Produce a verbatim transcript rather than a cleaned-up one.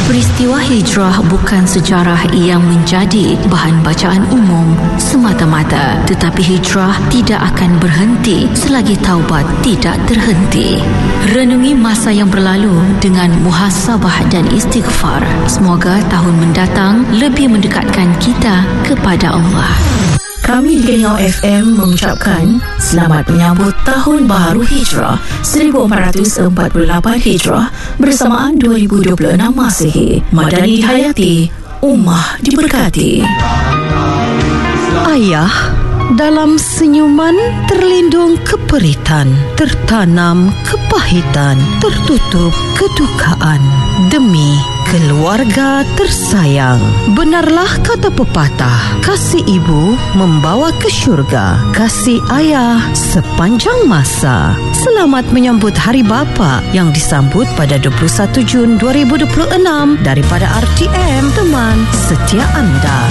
Peristiwa hijrah bukan sejarah yang menjadi bahan bacaan umum semata-mata, tetapi hijrah tidak akan berhenti selagi taubat tidak terhenti. Renungi masa yang berlalu dengan muhasabah dan istighfar. Semoga tahun mendatang lebih mendekatkan kita kepada Allah. Kami di Keningau F M mengucapkan selamat menyambut Tahun Baharu Hijrah seribu empat ratus empat puluh lapan Hijrah bersamaan dua ribu dua puluh enam Masihi. Madani dihayati, ummah diberkati. Ayah, dalam senyuman terlindung keperitan, tertanam kepahitan, tertutup kedukaan demi keluarga tersayang. Benarlah kata pepatah, kasih ibu membawa ke syurga, kasih ayah sepanjang masa. Selamat menyambut Hari Bapa yang disambut pada dua puluh satu Jun dua ribu dua puluh enam daripada R T M, teman setia anda.